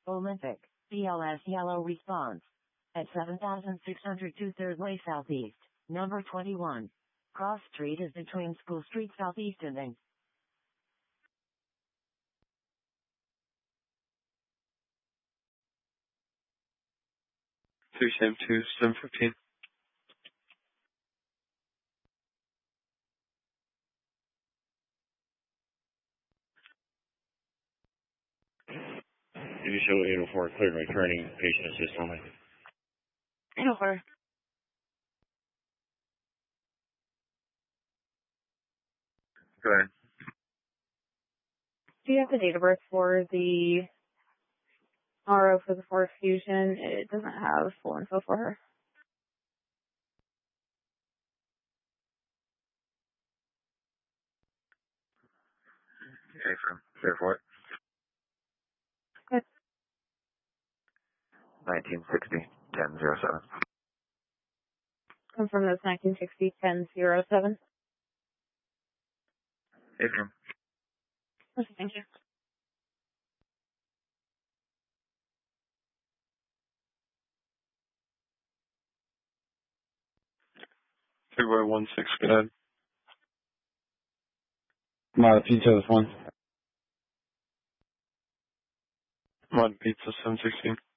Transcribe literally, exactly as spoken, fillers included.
Olympic, B L S yellow response. At seven thousand six hundred two third Way Southeast, number twenty-one. Cross Street is between School Street Southeast and N. three seven two, seven fifteen. Did you show eight oh four cleared returning patient assist only? eight oh four. Go ahead. Do you have the date of birth for the R O for the Ford Fusion? It doesn't have full info for her. Okay, from there for it. Good. nineteen sixty, ten oh seven. Confirm that's nineteen sixty, ten oh seven. Hey, from. Okay, thank you. February one six, go ahead. Mod Pizza with one. Mod Pizza seven sixteen.